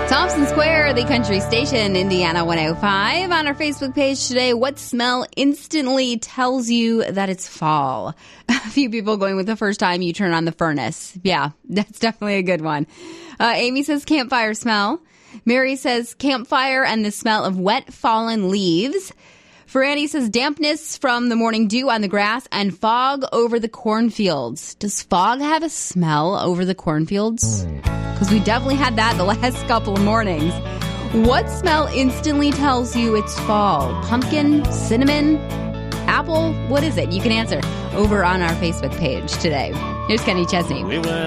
Thompson Square, the country station, Indiana 105. On our Facebook page today, what smell instantly tells you that it's fall? A few people going with the first time you turn on the furnace. Yeah, that's definitely a good one. Amy says campfire smell. Mary says campfire and the smell of wet fallen leaves. Franny says dampness from the morning dew on the grass and fog over the cornfields. Does fog have a smell over the cornfields? Because we definitely had that the last couple of mornings. What smell instantly tells you it's fall? Pumpkin? Cinnamon? Apple? What is it? You can answer over on our Facebook page today. Here's Kenny Chesney. We went